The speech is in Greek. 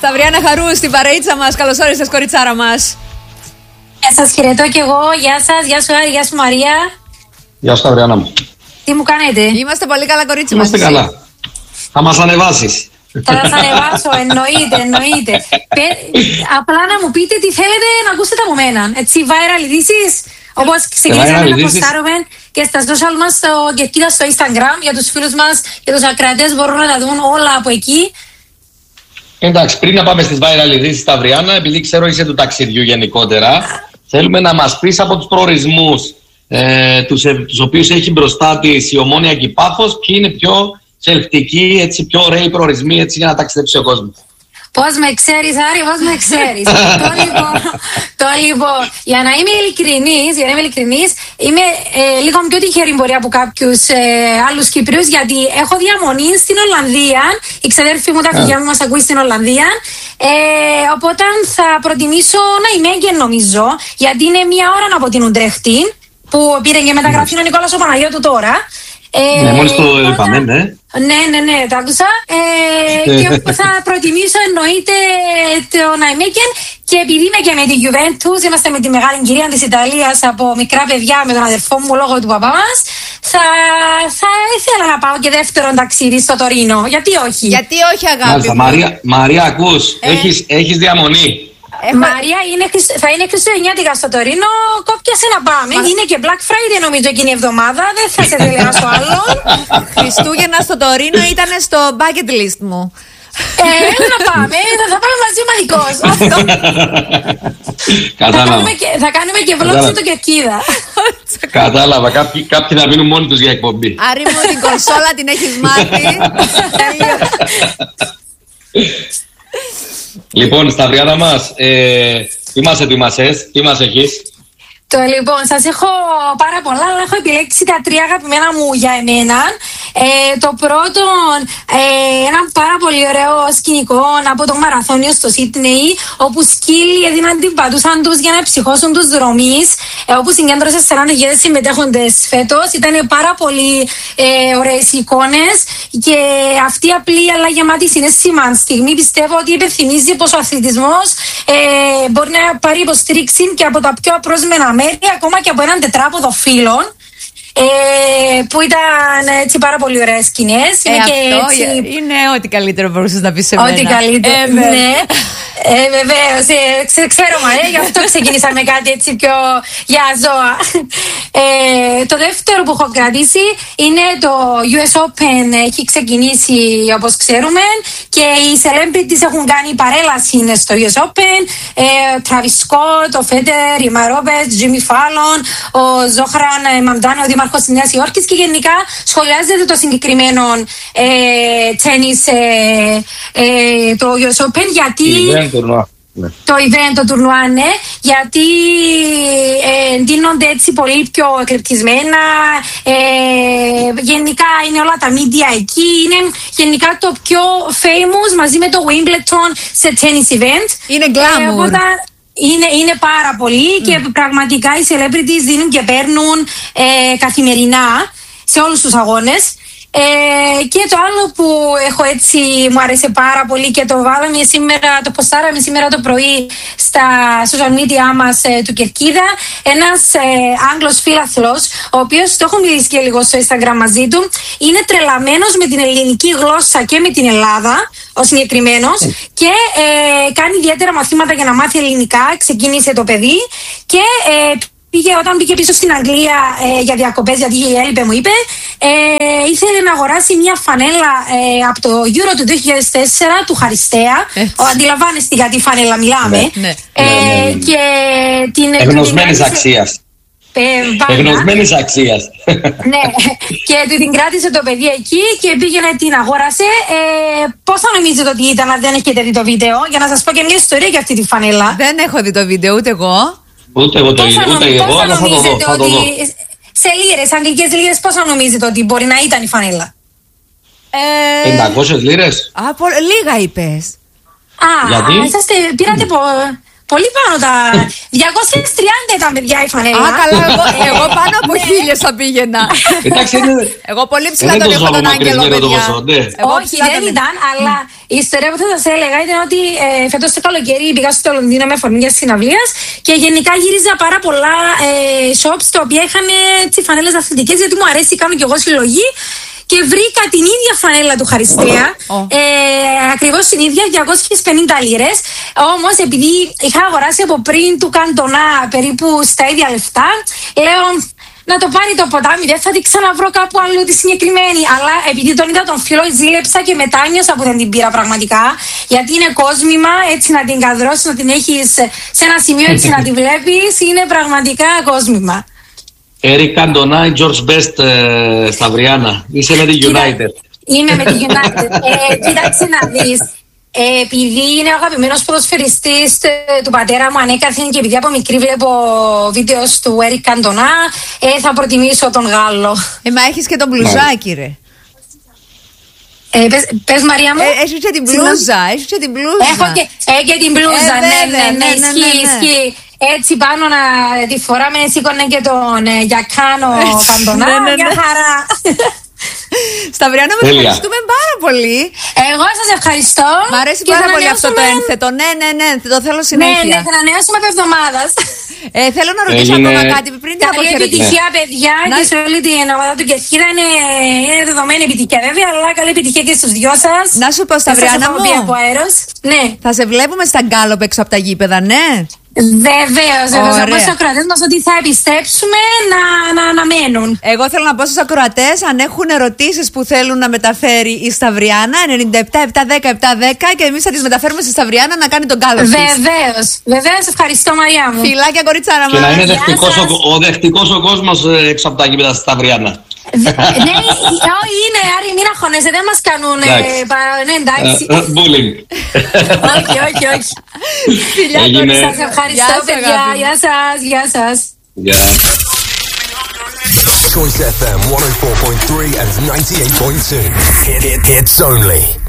Σταυριάννα Χαρού στην παρείτσα μας. Καλώς όρισες, κοριτσάρα μας. Σας χαιρετώ κι εγώ. Γεια σας, γεια σου Άρη, γεια σου Μαρία. Γεια σου Σταυριάννα μου. Τι μου κάνετε? Είμαστε πολύ καλά, κορίτσι μας. Είμαστε καλά. Θα μας ανεβάσεις. Θα σας ανεβάσω, εννοείται. Απλά να μου πείτε τι θέλετε να ακούσετε από μένα. Έτσι, viral ειδήσεις. Όπως ξεκινήσαμε να ποστάρουμε και στα social μας και στο Instagram για τους φίλους μας και τους ακροατές μπορούν να τα δουν όλα από εκεί. Εντάξει, πριν να πάμε στις viral ειδήσεις, Σταυριάννα, επειδή ξέρω είσαι του ταξιδιού γενικότερα, θέλουμε να μας πεις από τους προορισμούς τους οποίους έχει μπροστά της η Ομόνοια και η Πάφος, ποιοι είναι πιο σελκτικοί, έτσι, πιο ωραίοι προορισμοί έτσι, για να ταξιδέψει ο κόσμος. Πώς με ξέρεις, Άρη, πώς με ξέρεις. Το λοιπόν, για να είμαι ειλικρινής, είμαι λίγο πιο τυχερή μπορεί από κάποιους άλλους Κύπριους, γιατί έχω διαμονή στην Ολλανδία. Η ξαδέρφη μου, τα παιδιά μου μας ακούει στην Ολλανδία. Οπότε θα προτιμήσω να είμαι έγκεν, νομίζω, γιατί είναι μία ώρα από την Ουντρέχτη, που πήρε και μεταγραφή ο Νικόλας ο Παναγιώτου τώρα. Ναι, μόλις το είπαμε, ναι. Ναι, το άκουσα. Και θα προτιμήσω εννοείται το Ναϊμέκεν. Και επειδή είμαι και με τη Juventus, είμαστε με τη μεγάλη κυρία της Ιταλίας από μικρά παιδιά με τον αδερφό μου λόγω του παπά μας, θα ήθελα να πάω και δεύτερο ταξίδι στο Τωρίνο. Γιατί όχι? Γιατί όχι, αγάπη μου. Μαρία, ακούς, έχεις διαμονή. Μαρία, θα είναι Χριστουγεννιάτικα στο Τωρίνο. Κόπιασε να πάμε. Είναι και Black Friday νομίζω εκείνη η εβδομάδα. Δεν θα σε τελειώσω άλλο. Χριστούγεννα στο Τωρίνο ήταν στο bucket list μου. Να πάμε. Θα πάμε μαζί μαδικός. Κατάλαβα. Θα κάνουμε και vlog στο Κερκίδα. Κατάλαβα. Κάποιοι θα μείνουν μόνοι τους για εκπομπή. Άρη μου, την κονσόλα την έχεις μάθει. Λοιπόν, Σταυριάννα μας, τι μας ετοιμάσες, τι μας έχεις? Λοιπόν, σας έχω πάρα πολλά, αλλά έχω επιλέξει τα τρία αγαπημένα μου για εμένα. Το πρώτο, ένα πάρα πολύ ωραίο σκηνικό από το μαραθώνιο στο Σίδνεϊ, όπου σκύλοι έδιναν την πατούσαν τους για να ψυχώσουν τους δρομείς, όπου συγκέντρωσε 40.000 συμμετέχοντες φέτος. Ήταν πάρα πολύ ωραίες εικόνες και αυτή η απλή αλλά γεμάτη συναίσθημα στιγμή πιστεύω ότι υπενθυμίζει πως ο αθλητισμός μπορεί να πάρει υποστήριξη και από τα πιο απρόσμενα μέρη, ακόμα και από έναν τετράποδο φίλων. Που ήταν έτσι πάρα πολύ ωραίες σκηνές. Είναι ό,τι καλύτερο μπορούσες να πεις σε μένα. Ό,τι καλύτερο, ναι. Βεβαίως, ξέρω Μαρία, γι' αυτό ξεκίνησα με κάτι έτσι πιο για ζώα. Το δεύτερο που έχω κρατήσει είναι το US Open. Έχει ξεκινήσει όπως ξέρουμε και οι celebrities έχουν κάνει παρέλαση στο US Open. Travis Scott, ο Federer, η Marobes, Jimmy Fallon, ο Zohran Mamdani, ο δήμαρχος της Νέας Υόρκης, και γενικά σχολιάζεται το συγκεκριμένο τένις το US Open, γιατί το event, το τουρνουά, ναι, γιατί ντύνονται έτσι πολύ πιο εκλεπτισμένα. Γενικά είναι όλα τα media εκεί. Είναι γενικά το πιο famous μαζί με το Wimbledon σε tennis event. Είναι glamour. Είναι πάρα πολύ και πραγματικά οι celebrities δίνουν και παίρνουν καθημερινά σε όλους τους αγώνες. Και το άλλο που έχω έτσι μου άρεσε πάρα πολύ και το βάλαμε σήμερα, το ποστάραμε σήμερα το πρωί στα social media μας του Κερκίδα, ένας Άγγλος φίλαθλος, ο οποίος το έχω μιλήσει και λίγο στο Instagram μαζί του, είναι τρελαμένος με την ελληνική γλώσσα και με την Ελλάδα, ο συγκεκριμένος, και κάνει ιδιαίτερα μαθήματα για να μάθει ελληνικά. Ξεκίνησε το παιδί και όταν πήγε πίσω στην Αγγλία για διακοπές, γιατί έλειπε, μου είπε, ήθελε να αγοράσει μια φανέλα από το Euro του 2004 του Χαριστέα. Αντιλαμβάνεστε για τι φανέλα μιλάμε. Και την εγνωσμένης αξίας. Εγνωσμένης αξίας. Ναι, και του την κράτησε το παιδί εκεί και πήγαινε, την αγόρασε. Πώς θα νομίζετε ότι ήταν, αν δεν έχετε δει το βίντεο? Για να σας πω και μια ιστορία για αυτή τη φανέλα. Δεν έχω δει το βίντεο, ούτε εγώ. Ούτε εγώ το είδα, αλλά θα το δω. Σε λίρες, αγγλικές λίρες, πόσα νομίζετε ότι μπορεί να ήταν η φανέλα? 500 λίρες. Λίγα είπες. Γιατί? Πήρατε Πολύ πάνω τα. 230 ήταν, παιδιά, η φανέλα. Α, καλά, εγώ πάνω από 1000 θα πήγαινα. Εντάξει, Εγώ πολύ ψηλά τον έχω τον Άγγελο, παιδιά. Όχι, δεν ήταν, αλλά η ιστορία που θα σας έλεγα ήταν ότι φέτος το καλοκαίρι πήγα στο Λονδίνο με αφορμή μιας συναυλίας και γενικά γύριζα πάρα πολλά shops τα οποία είχαν φανέλες αθλητικές, γιατί μου αρέσει, κάνω κι εγώ συλλογή. Και βρήκα την ίδια φανέλα του Χαριστέα, ακριβώς την ίδια, 250 λίρες. Όμως επειδή είχα αγοράσει από πριν του Καντονά περίπου στα ίδια λεφτά, λέω να το πάρει το ποτάμι, δεν θα την ξαναβρω κάπου αλλού τη συγκεκριμένη. Αλλά επειδή τον είδα τον φίλο, ζήλεψα και μετά νιώσα που δεν την πήρα πραγματικά. Γιατί είναι κόσμημα, έτσι να την καδρώσεις, να την έχεις σε ένα σημείο έτσι να τη βλέπεις, είναι πραγματικά κόσμημα. Eric Cantona ή George Best στα Βριάννα. Είσαι με τη United. Είμαι με τη United. Κοίταξε να δεις. Επειδή είναι ο αγαπημένος ποδοσφαιριστής του πατέρα μου ανέκαθεν και επειδή από μικρή βλέπω βίντεο του Eric Cantona, θα προτιμήσω τον Γάλλο. Μα έχεις και τον μπλουζάκι, ρε. Πες, Μαρία μου. Έχεις και την μπλούζα. Έχω και την μπλούζα, ναι, ισχύει. Έτσι πάνω να τη φοράμε, σήκωνε και τον Γιακάνο Καντονά, μια χαρά. Σταυριάννα, με ευχαριστούμε πάρα πολύ. Εγώ σας ευχαριστώ. Μ' αρέσει πάρα πολύ αυτό το ένθετο. Ναι, το θέλω συνέχεια. Ναι, θα ανανεώσουμε από εβδομάδας. Θέλω να ρωτήσω ακόμα κάτι πριν την αποχαιρετήσω. Καλή επιτυχία, παιδιά, και σε όλη την ομάδα του Κεσχύρα. Είναι δεδομένη επιτυχία, βέβαια, αλλά καλή επιτυχία και στους δυο σας. Να σου πω, Σταυριάννα μου, θα σε βλέπουμε στα γκάλοπ έξω από τα γήπεδα, ναι. Βεβαίως, από τους ακροατές μας ότι θα επιστρέψουμε να αναμένουν. Εγώ θέλω να πω στους ακροατές, αν έχουν ερωτήσεις που θέλουν να μεταφέρει η Σταυριάννα, 97-710-710, και εμείς θα τις μεταφέρουμε στη Σταυριάννα να κάνει τον κάλο της. Βεβαίως, ευχαριστώ, Μαριά μου. Φιλάκια, κορίτσαρα μου. Και να είναι δεχτικός ο κόσμος έξω από τα γήπεδα στη Σταυριάννα. Ναι, είναι, Άρη, μην αγχώνεσαι, δεν μας κάνουν. Ναι, εντάξει. Bullying. Όχι. Φιλιά, σας ευχαριστώ, παιδιά. Γεια σας. Choice FM 104.3 and 98.2. It's only